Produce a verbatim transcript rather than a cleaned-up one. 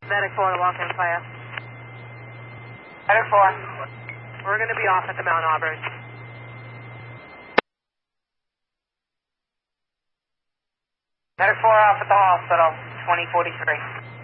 Medic four to walk in fire. Medic four. We're going to be off at the Mount Auburn. Medic four off at the hospital, twenty forty-three.